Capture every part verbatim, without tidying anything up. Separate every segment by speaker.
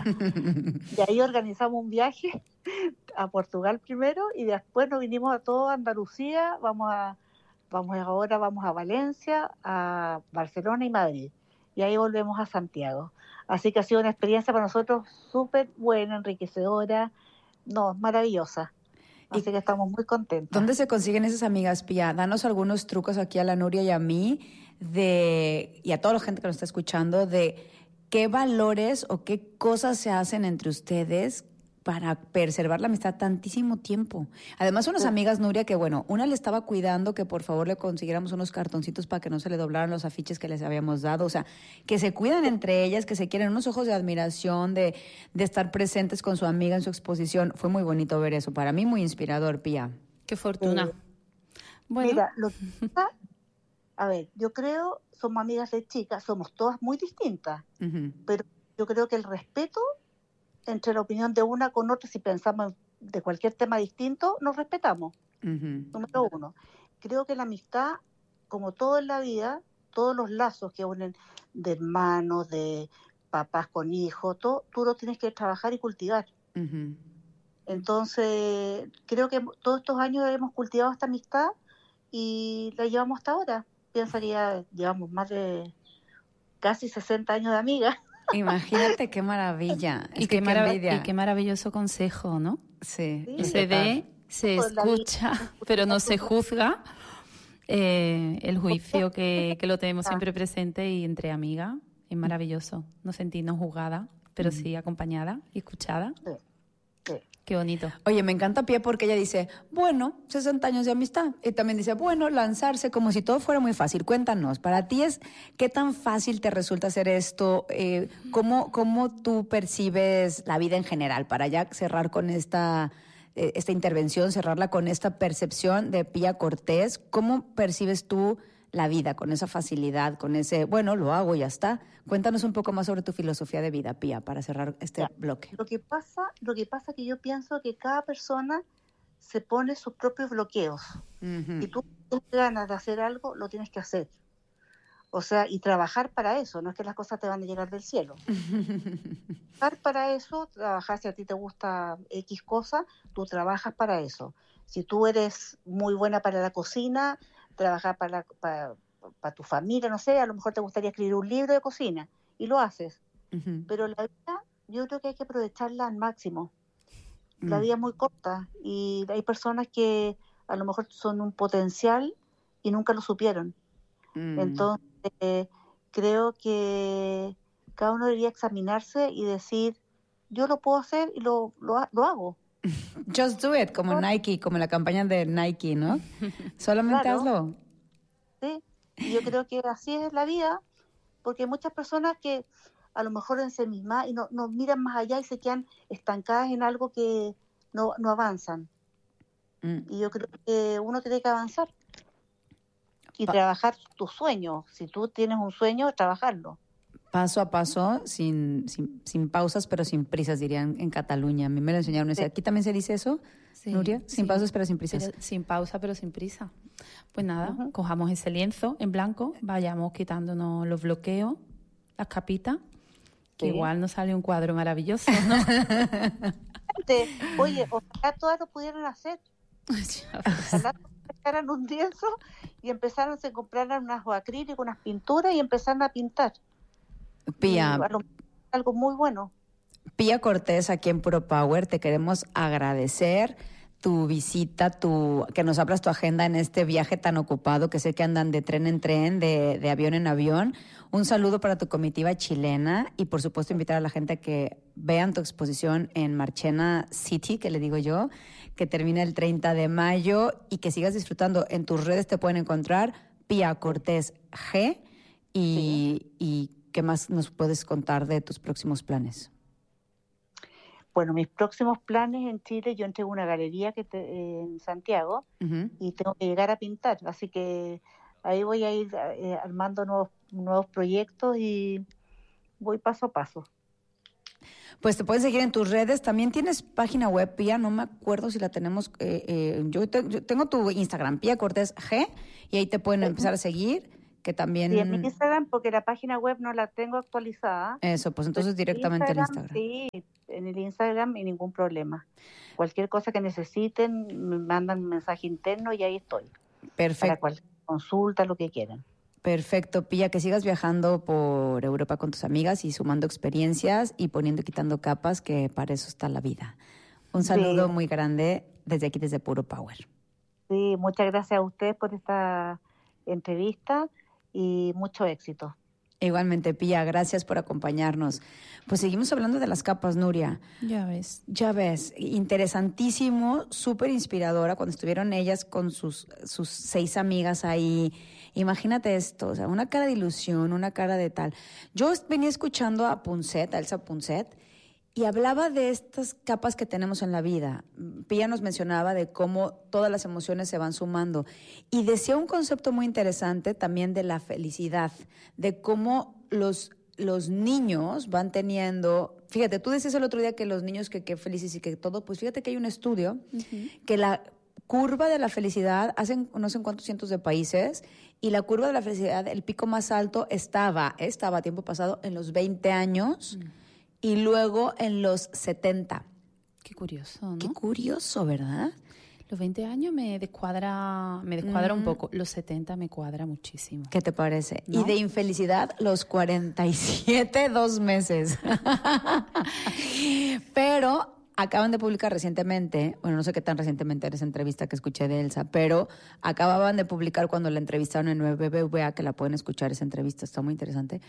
Speaker 1: Argentina. Y ahí organizamos un viaje a Portugal primero y después nos vinimos a toda Andalucía, vamos a, vamos ahora vamos a Valencia, a Barcelona y Madrid. Y ahí volvemos a Santiago. Así que ha sido una experiencia para nosotros súper buena, enriquecedora, no, maravillosa. Así que estamos muy contentos.
Speaker 2: ¿Dónde se consiguen esas amigas, Pía? Danos algunos trucos aquí a la Nuria y a mí, de y a toda la gente que nos está escuchando, de qué valores o qué cosas se hacen entre ustedes para preservar la amistad tantísimo tiempo. Además, unas amigas, Nuria, que bueno, una le estaba cuidando que por favor le consiguiéramos unos cartoncitos para que no se le doblaran los afiches que les habíamos dado. O sea, que se cuidan entre ellas, que se quieren, unos ojos de admiración, de, de estar presentes con su amiga en su exposición. Fue muy bonito ver eso. Para mí, muy inspirador, Pía.
Speaker 3: Qué fortuna.
Speaker 1: Eh,
Speaker 3: bueno.
Speaker 1: Mira, lo que pasa, a ver, yo creo, somos amigas de chicas, somos todas muy distintas, uh-huh. pero yo creo que el respeto entre la opinión de una con otra, si pensamos de cualquier tema distinto, nos respetamos. Uh-huh. Número uno. Creo que la amistad, como todo en la vida, todos los lazos que unen de hermanos, de papás con hijos, todo, tú lo tienes que trabajar y cultivar. Uh-huh. Entonces, creo que todos estos años hemos cultivado esta amistad y la llevamos hasta ahora. Pienso que ya llevamos más de casi sesenta años de amigas.
Speaker 2: Imagínate qué maravilla.
Speaker 3: Y, qué marav- y qué maravilloso consejo, ¿no?
Speaker 2: Sí.
Speaker 3: sí se ve, se escucha, pero no se juzga. Eh, el juicio que, que lo tenemos siempre presente y entre amigas es maravilloso. No sentirnos juzgadas, pero mm. sí acompañada y escuchada.
Speaker 1: Sí. Sí.
Speaker 3: Qué bonito.
Speaker 2: Oye, me encanta Pía porque ella dice, bueno, sesenta años de amistad. Y también dice, bueno, lanzarse como si todo fuera muy fácil. Cuéntanos, para ti es, ¿qué tan fácil te resulta hacer esto? Eh, ¿cómo, ¿Cómo tú percibes la vida en general? Para ya cerrar con esta, eh, esta intervención, cerrarla con esta percepción de Pía Cortés, ¿cómo percibes tú la vida con esa facilidad, con ese, bueno, lo hago y ya está? Cuéntanos un poco más sobre tu filosofía de vida, Pía, para cerrar este ya, bloque.
Speaker 1: Lo que pasa, lo que pasa es que yo pienso que cada persona se pone sus propios bloqueos. Uh-huh. Si tú tienes ganas de hacer algo, lo tienes que hacer. O sea, y trabajar para eso, no es que las cosas te van a llegar del cielo. Trabajar para eso, trabajar si a ti te gusta X cosa, tú trabajas para eso. Si tú eres muy buena para la cocina, trabajar para, para, para tu familia, no sé, a lo mejor te gustaría escribir un libro de cocina y lo haces. Uh-huh. Pero la vida, yo creo que hay que aprovecharla al máximo. Uh-huh. La vida es muy corta y hay personas que a lo mejor son un potencial y nunca lo supieron. Uh-huh. Entonces, eh, creo que cada uno debería examinarse y decir, yo lo puedo hacer y lo, lo, lo hago.
Speaker 2: Just do it, como Nike, como la campaña de Nike, ¿no? Solamente
Speaker 1: claro.
Speaker 2: hazlo.
Speaker 1: Sí, y yo creo que así es la vida, porque hay muchas personas que a lo mejor en sí mismas y no, no miran más allá y se quedan estancadas en algo que no, no avanzan. Mm. Y yo creo que uno tiene que avanzar y pa- trabajar tus sueños. Si tú tienes un sueño, trabajarlo.
Speaker 2: Paso a paso, sin, sin, sin pausas, pero sin prisas, dirían en Cataluña. A mí me lo enseñaron. Sí. ¿Aquí también se dice eso, sí, Nuria? Sin sí. pausas, pero sin prisas.
Speaker 3: Pero, sin pausa, pero sin prisa. Pues nada, uh-huh. cojamos ese lienzo en blanco, vayamos quitándonos los bloqueos, las capitas, que sí. igual nos sale un cuadro maravilloso, ¿no?
Speaker 1: Oye, ojalá todas lo pudieran hacer. Ojalá sacaran un lienzo y empezaran a comprar unas acrílicos, unas pinturas y empezaran a pintar.
Speaker 2: Pía,
Speaker 1: algo muy bueno.
Speaker 2: Pía Cortés, aquí en Puro Power, te queremos agradecer tu visita, tu que nos abras tu agenda en este viaje tan ocupado, que sé que andan de tren en tren, de, de avión en avión. Un saludo para tu comitiva chilena y, por supuesto, invitar a la gente a que vean tu exposición en Marchena City, que le digo yo, que termina el treinta de mayo y que sigas disfrutando. En tus redes te pueden encontrar Pía Cortés G y... Sí. y ¿qué más nos puedes contar de tus próximos planes?
Speaker 1: Bueno, mis próximos planes en Chile, yo entrego una galería que te, eh, en Santiago uh-huh. y tengo que llegar a pintar, así que ahí voy a ir eh, armando nuevos, nuevos proyectos y voy paso a paso.
Speaker 2: Pues te pueden seguir en tus redes. También tienes página web, Pía, no me acuerdo si la tenemos. Eh, eh, yo, te, yo tengo tu Instagram, Pía Cortés G, y ahí te pueden uh-huh. empezar a seguir. que también...
Speaker 1: Sí, en mi Instagram, porque la página web no la tengo actualizada.
Speaker 2: Eso, pues entonces directamente
Speaker 1: Instagram,
Speaker 2: el Instagram.
Speaker 1: Sí, en el Instagram y ningún problema. Cualquier cosa que necesiten, me mandan un mensaje interno y ahí estoy.
Speaker 2: Perfecto.
Speaker 1: Para cualquier consulta, lo que quieran.
Speaker 2: Perfecto, Pilla, que sigas viajando por Europa con tus amigas y sumando experiencias y poniendo y quitando capas, que para eso está la vida. Un saludo sí. muy grande desde aquí, desde Puro Power.
Speaker 1: Sí, muchas gracias a ustedes por esta entrevista y mucho éxito.
Speaker 2: Igualmente, Pía, gracias por acompañarnos. Pues seguimos hablando de las capas, Nuria.
Speaker 3: Ya ves.
Speaker 2: Ya ves, interesantísimo, súper inspiradora cuando estuvieron ellas con sus, sus seis amigas ahí. Imagínate esto, o sea, una cara de ilusión, una cara de tal. Yo venía escuchando a Punset, a Elsa Punset, y hablaba de estas capas que tenemos en la vida. Pía nos mencionaba de cómo todas las emociones se van sumando. Y decía un concepto muy interesante también de la felicidad, de cómo los, los niños van teniendo... Fíjate, tú decías el otro día que los niños que, que felices y que todo, pues fíjate que hay un estudio uh-huh. que la curva de la felicidad, hacen no sé en cuántos cientos de países, y la curva de la felicidad, el pico más alto estaba, estaba a tiempo pasado en los veinte años... Uh-huh. Y luego en los setenta.
Speaker 3: Qué curioso, ¿no?
Speaker 2: Qué curioso, ¿verdad?
Speaker 3: Los veinte años me descuadra, me descuadra mm. un poco. Los setenta me cuadra muchísimo.
Speaker 2: ¿Qué te parece? ¿No? Y de infelicidad, los cuarenta y siete, dos meses. Pero acaban de publicar recientemente, bueno, no sé qué tan recientemente era esa entrevista que escuché de Elsa, pero acababan de publicar cuando la entrevistaron en B B V A, que la pueden escuchar esa entrevista, está muy interesante,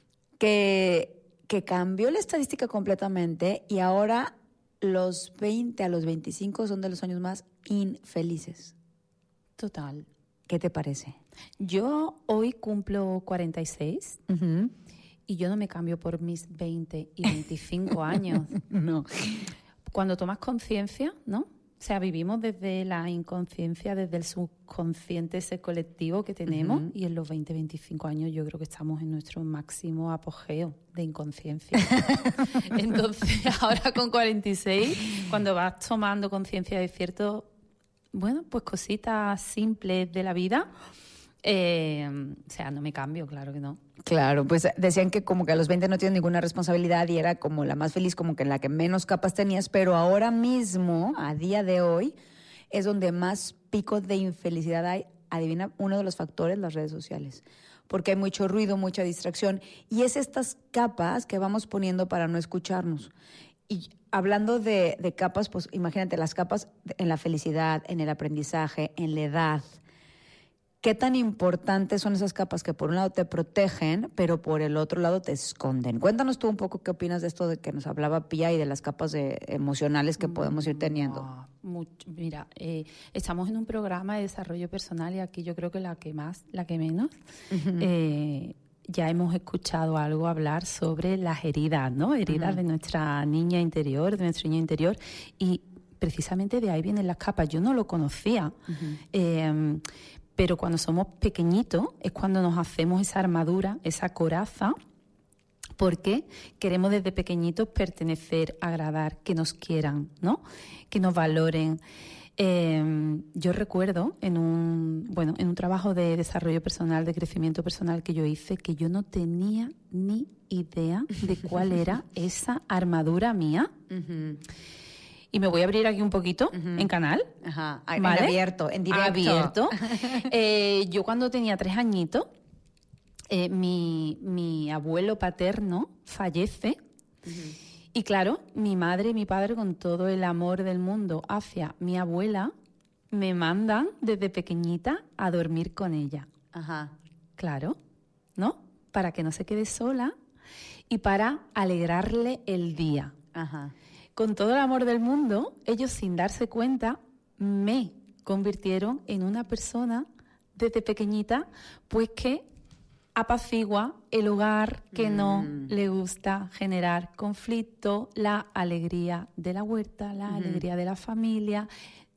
Speaker 2: que... que cambió la estadística completamente y ahora los veinte a los veinticinco son de los años más infelices.
Speaker 3: Total.
Speaker 2: ¿Qué te parece?
Speaker 3: Yo hoy cumplo cuarenta y seis uh-huh. y yo no me cambio por mis veinte y veinticinco años.
Speaker 2: No.
Speaker 3: Cuando tomas conciencia, ¿no? O sea, vivimos desde la inconsciencia, desde el subconsciente, ese colectivo que tenemos, uh-huh. y en los veinte, veinticinco años yo creo que estamos en nuestro máximo apogeo de inconsciencia. Entonces, ahora con cuarenta y seis, cuando vas tomando conciencia de cierto, bueno, pues cositas simples de la vida, eh, o sea, no me cambio, claro que no.
Speaker 2: Claro, pues decían que como que a los veinte no tienes ninguna responsabilidad y era como la más feliz, como que en la que menos capas tenías, pero ahora mismo, a día de hoy, es donde más picos de infelicidad hay. Adivina, uno de los factores, las redes sociales, porque hay mucho ruido, mucha distracción, y es estas capas que vamos poniendo para no escucharnos. Y hablando de, de capas, pues imagínate las capas en la felicidad, en el aprendizaje, en la edad. ¿Qué tan importantes son esas capas que por un lado te protegen, pero por el otro lado te esconden? Cuéntanos tú un poco qué opinas de esto de que nos hablaba Pía y de las capas de, emocionales que podemos ir teniendo.
Speaker 3: Oh, mucho, mira, eh, estamos en un programa de desarrollo personal y aquí yo creo que la que más, la que menos, uh-huh. eh, ya hemos escuchado algo hablar sobre las heridas, ¿no? Heridas uh-huh. de nuestra niña interior, de nuestro niño interior, y precisamente de ahí vienen las capas. Yo no lo conocía. Uh-huh. Eh, Pero cuando somos pequeñitos es cuando nos hacemos esa armadura, esa coraza, porque queremos desde pequeñitos pertenecer, agradar, que nos quieran, ¿no? Que nos valoren. Eh, yo recuerdo en un, bueno, en un trabajo de desarrollo personal, de crecimiento personal que yo hice, que yo no tenía ni idea de cuál era esa armadura mía. Uh-huh. Y me voy a abrir aquí un poquito uh-huh. en canal.
Speaker 2: Ajá.
Speaker 3: ¿Vale?
Speaker 2: En abierto, en directo.
Speaker 3: Abierto. eh, yo cuando tenía tres añitos, eh, mi, mi abuelo paterno fallece. Uh-huh. Y claro, mi madre y mi padre, con todo el amor del mundo hacia mi abuela, me mandan desde pequeñita a dormir con ella.
Speaker 2: Ajá.
Speaker 3: Claro, ¿no? Para que no se quede sola y para alegrarle el día.
Speaker 2: Ajá.
Speaker 3: Con todo el amor del mundo, ellos sin darse cuenta me convirtieron en una persona desde pequeñita, pues que apacigua el hogar, que mm. no le gusta generar conflicto, la alegría de la huerta, la mm. alegría de la familia.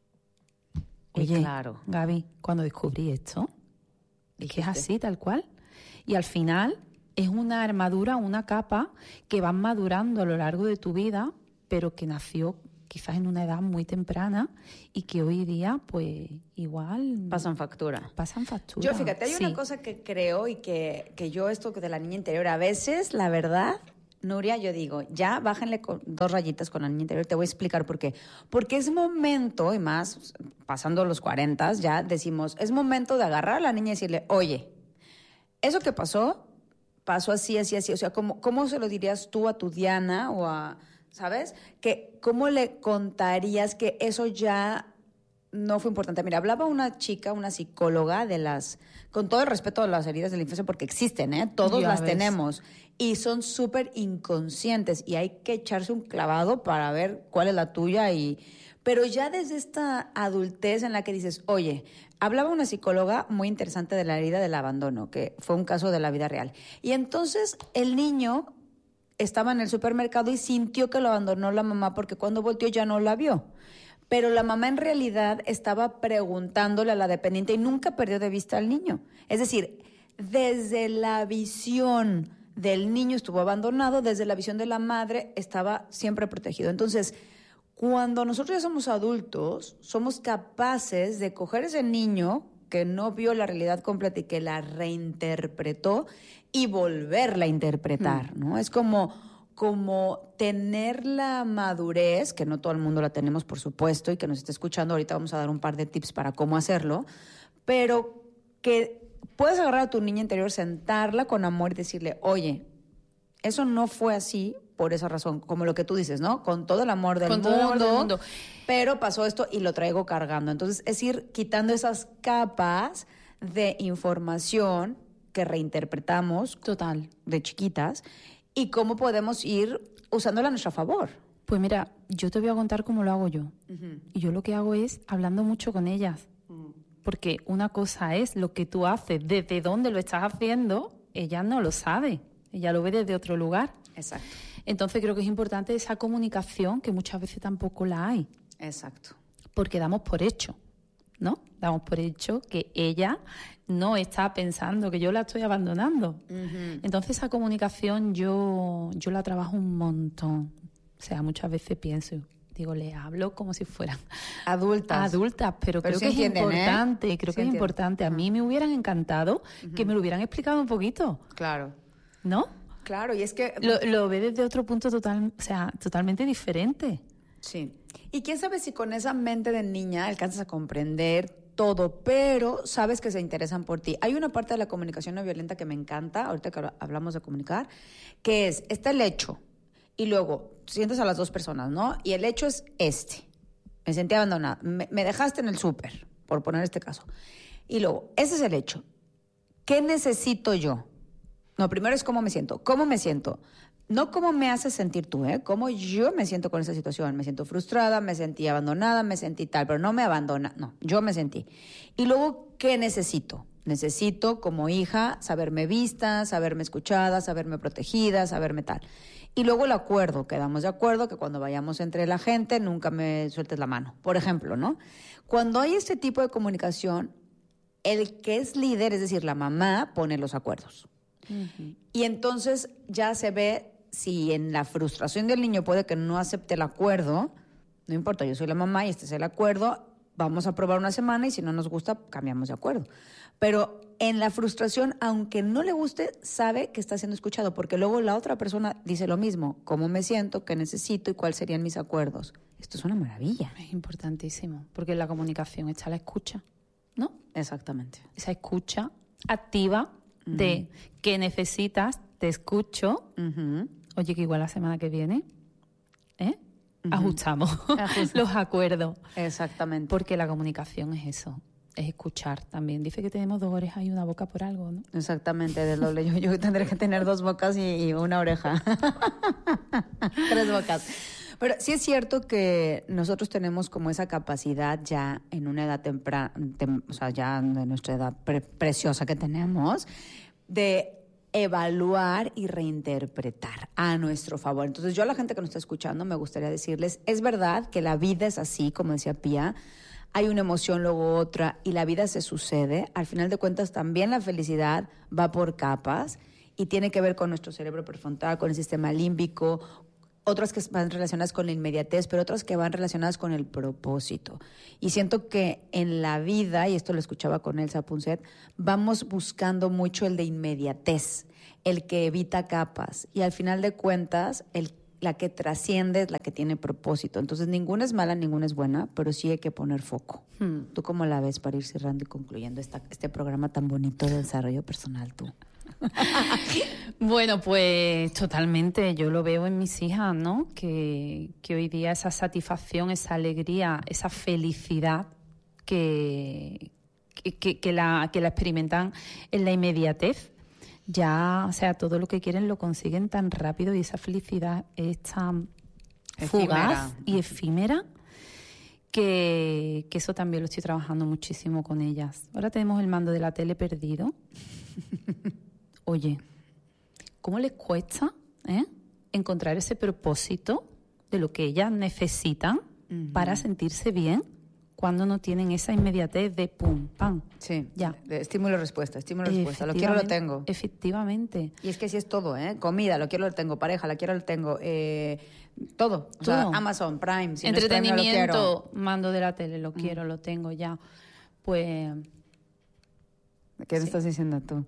Speaker 3: Oye,
Speaker 2: claro.
Speaker 3: Gaby, cuando descubrí esto, es que es así, tal cual. Y al final es una armadura, una capa que vas madurando a lo largo de tu vida, pero que nació quizás en una edad muy temprana y que hoy día, pues, igual...
Speaker 2: Pasan factura.
Speaker 3: Pasan factura.
Speaker 2: Yo, fíjate, hay
Speaker 3: sí.
Speaker 2: una cosa que creo y que, que yo esto de la niña interior, a veces, la verdad, Nuria, yo digo, ya bájenle con dos rayitas con la niña interior, te voy a explicar por qué. Porque es momento, y más, pasando los cuarenta, ya decimos, es momento de agarrar a la niña y decirle, oye, eso que pasó, pasó así, así, así. O sea, ¿cómo, cómo se lo dirías tú a tu Diana o a, ¿sabes? Que, ¿cómo le contarías que eso ya no fue importante? Mira, hablaba una chica, una psicóloga de las, con todo el respeto a las heridas de la infancia, porque existen, ¿eh? Todos
Speaker 3: Ya
Speaker 2: las
Speaker 3: ves.
Speaker 2: tenemos. Y son súper inconscientes y hay que echarse un clavado para ver cuál es la tuya. Y pero ya desde esta adultez en la que dices, oye, hablaba una psicóloga muy interesante de la herida del abandono, que fue un caso de la vida real. Y entonces el niño estaba en el supermercado y sintió que lo abandonó la mamá porque cuando volteó ya no la vio. Pero la mamá en realidad estaba preguntándole a la dependiente y nunca perdió de vista al niño. Es decir, desde la visión del niño estuvo abandonado, desde la visión de la madre estaba siempre protegido. Entonces, cuando nosotros ya somos adultos, somos capaces de coger ese niño que no vio la realidad completa y que la reinterpretó y volverla a interpretar, ¿no? Es como, como tener la madurez, que no todo el mundo la tenemos, por supuesto, y que nos está escuchando. Ahorita vamos a dar un par de tips para cómo hacerlo, pero que puedes agarrar a tu niña interior, sentarla con amor y decirle, oye, eso no fue así por esa razón, como lo que tú dices, ¿no? Con todo el amor del,
Speaker 3: Con
Speaker 2: mundo,
Speaker 3: todo el amor del mundo.
Speaker 2: Pero pasó esto y lo traigo cargando. Entonces, es ir quitando esas capas de información que reinterpretamos
Speaker 3: Total.
Speaker 2: de chiquitas y cómo podemos ir usándola a nuestro favor.
Speaker 3: Pues mira, yo te voy a contar cómo lo hago yo.
Speaker 2: Uh-huh.
Speaker 3: Y yo lo que hago es hablando mucho con ellas.
Speaker 2: Uh-huh.
Speaker 3: Porque una cosa es lo que tú haces, desde dónde lo estás haciendo, ella no lo sabe. Ella lo ve desde otro lugar.
Speaker 2: Exacto.
Speaker 3: Entonces creo que es importante esa comunicación que muchas veces tampoco la hay.
Speaker 2: Exacto.
Speaker 3: Porque damos por hecho, ¿no? Damos por hecho que ella no está pensando que yo la estoy abandonando.
Speaker 2: Uh-huh.
Speaker 3: Entonces esa comunicación yo, yo la trabajo un montón. O sea, muchas veces pienso, digo, le hablo como si fueran
Speaker 2: adultas.
Speaker 3: Adultas, pero,
Speaker 2: pero
Speaker 3: creo
Speaker 2: sí
Speaker 3: que
Speaker 2: entienden,
Speaker 3: es importante,
Speaker 2: ¿eh?
Speaker 3: creo
Speaker 2: Sí
Speaker 3: que es
Speaker 2: entienden.
Speaker 3: importante. A mí me hubieran encantado uh-huh. que me lo hubieran explicado un poquito.
Speaker 2: Claro.
Speaker 3: ¿No?
Speaker 2: Claro, y es que...
Speaker 3: Lo, lo ve desde otro punto total, o sea, totalmente diferente.
Speaker 2: Sí. Y quién sabe si con esa mente de niña alcanzas a comprender todo, pero sabes que se interesan por ti. Hay una parte de la comunicación no violenta que me encanta, ahorita que hablamos de comunicar, que es, está el hecho, y luego sientes a las dos personas, ¿no? Y el hecho es este. Me sentí abandonada. Me, me dejaste en el súper, por poner este caso. Y luego, ese es el hecho. ¿Qué necesito yo? No, primero es cómo me siento. ¿Cómo me siento? No cómo me haces sentir tú, ¿eh? Cómo yo me siento con esa situación. Me siento frustrada, me sentí abandonada, me sentí tal, pero no me abandona. No, yo me sentí. Y luego, ¿qué necesito? Necesito, como hija, saberme vista, saberme escuchada, saberme protegida, saberme tal. Y luego el acuerdo. Quedamos de acuerdo que cuando vayamos entre la gente nunca me sueltes la mano. Por ejemplo, ¿no? Cuando hay este tipo de comunicación, el que es líder, es decir, la mamá, pone los acuerdos. Uh-huh. Y entonces ya se ve si en la frustración del niño puede que no acepte el acuerdo, no importa, yo soy la mamá y este es el acuerdo, vamos a probar una semana y si no nos gusta, cambiamos de acuerdo. Pero en la frustración, aunque no le guste, sabe que está siendo escuchado, porque luego la otra persona dice lo mismo, cómo me siento, qué necesito y cuáles serían mis acuerdos. Esto es una maravilla.
Speaker 3: Es importantísimo, porque en la comunicación está la escucha, ¿no?
Speaker 2: Exactamente.
Speaker 3: Esa escucha activa de uh-huh. que necesitas, te escucho, uh-huh. oye, que igual la semana que viene, ¿eh? Uh-huh. Ajustamos los acuerdos.
Speaker 2: Exactamente.
Speaker 3: Porque la comunicación es eso, es escuchar también. Dice que tenemos dos orejas y una boca por algo, ¿no?
Speaker 2: Exactamente, del doble. Yo, yo tendré que tener dos bocas y, y una oreja. Tres bocas. Pero sí es cierto que nosotros tenemos como esa capacidad ya en una edad temprana, tem, o sea, ya de nuestra edad pre- preciosa que tenemos, de evaluar y reinterpretar a nuestro favor. Entonces, yo a la gente que nos está escuchando me gustaría decirles, es verdad que la vida es así, como decía Pía, hay una emoción, luego otra, y la vida se sucede. Al final de cuentas, también la felicidad va por capas y tiene que ver con nuestro cerebro prefrontal, con el sistema límbico. otras que van relacionadas con la inmediatez, pero otras que van relacionadas con el propósito. Y siento que en la vida, y esto lo escuchaba con Elsa Punset, vamos buscando mucho el de inmediatez, el que evita capas. Y al final de cuentas, el, la que trasciende es la que tiene propósito. Entonces, ninguna es mala, ninguna es buena, pero sí hay que poner foco. Hmm. ¿Tú cómo la ves para ir cerrando y concluyendo esta, este programa tan bonito de desarrollo personal, tú?
Speaker 3: Bueno, pues totalmente, yo lo veo en mis hijas, ¿no? Que, que hoy día esa satisfacción, esa alegría, esa felicidad que, que, que, la, que la experimentan en la inmediatez, ya, o sea, todo lo que quieren lo consiguen tan rápido y esa felicidad es tan fugaz y efímera que, que eso también lo estoy trabajando muchísimo con ellas. Ahora tenemos el mando de la tele perdido. Oye, ¿cómo les cuesta eh, encontrar ese propósito de lo que ellas necesitan uh-huh. para sentirse bien cuando no tienen esa inmediatez de pum, pam?
Speaker 2: Sí, ya. De estímulo-respuesta, estímulo-respuesta. Lo quiero, lo tengo.
Speaker 3: Efectivamente.
Speaker 2: Y es que sí es todo, ¿eh? Comida, lo quiero, lo tengo. Pareja, la quiero, lo tengo. Eh, todo. O
Speaker 3: todo.
Speaker 2: sea, Amazon, Prime. Si
Speaker 3: Entretenimiento,
Speaker 2: no es Prime, lo
Speaker 3: mando de la tele, lo quiero, uh-huh. lo tengo ya. Pues...
Speaker 2: ¿Qué me sí. estás diciendo tú?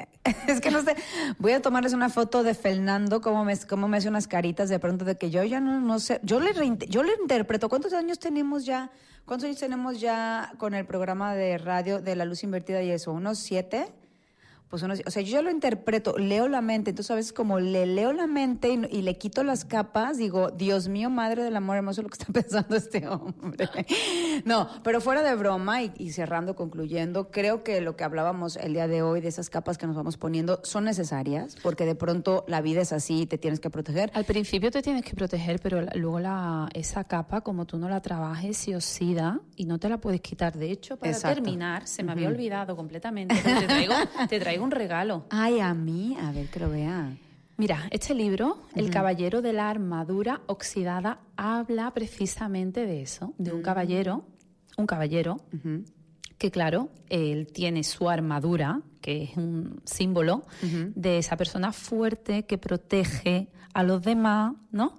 Speaker 2: Es que no sé. Voy a tomarles una foto de Fernando, cómo me, cómo me hace unas caritas de pronto de que yo ya no, no sé. Yo le, reint- yo le interpreto. ¿Cuántos años tenemos ya? ¿Cuántos años tenemos ya con el programa de radio de La Luz Invertida y eso? ¿Unos siete? Pues unos, o sea, yo ya lo interpreto, leo la mente. Entonces, a veces como le leo la mente y, y le quito las capas, digo, Dios mío, madre del amor hermoso, lo que está pensando este hombre. No, pero fuera de broma y, y cerrando, concluyendo, creo que lo que hablábamos el día de hoy de esas capas que nos vamos poniendo son necesarias, porque de pronto la vida es así y te tienes que proteger.
Speaker 3: Al principio te tienes que proteger, pero luego la, esa capa, como tú no la trabajes, se oxida y no te la puedes quitar. De hecho, para Exacto. terminar, se me uh-huh. había olvidado completamente, pero te traigo, te traigo un regalo.
Speaker 2: Ay, a mí, a ver que lo vea.
Speaker 3: Mira, este libro, uh-huh. El caballero de la armadura oxidada, habla precisamente de eso, de un uh-huh. caballero, un caballero uh-huh. que claro, él tiene su armadura, que es un símbolo uh-huh. de esa persona fuerte que protege a los demás, ¿no?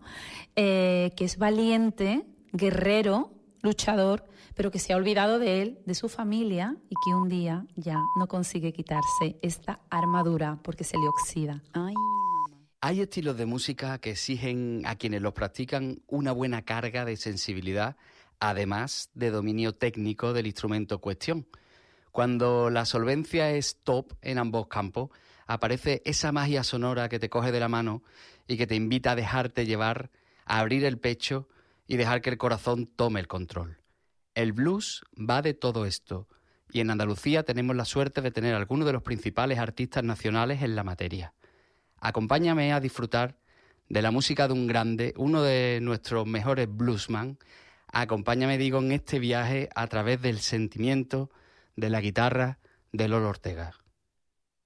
Speaker 3: Eh, que es valiente, guerrero, luchador, pero que se ha olvidado de él, de su familia, y que un día ya no consigue quitarse esta armadura porque se le oxida.
Speaker 2: Ay, mamá.
Speaker 4: Hay estilos de música que exigen a quienes los practican una buena carga de sensibilidad, además de dominio técnico del instrumento en cuestión. Cuando la solvencia es top en ambos campos, aparece esa magia sonora que te coge de la mano y que te invita a dejarte llevar, a abrir el pecho y dejar que el corazón tome el control. El blues va de todo esto, y en Andalucía tenemos la suerte de tener algunos de los principales artistas nacionales en la materia. Acompáñame a disfrutar de la música de un grande, uno de nuestros mejores bluesman. Acompáñame, digo, en este viaje a través del sentimiento, de la guitarra de Lolo Ortega.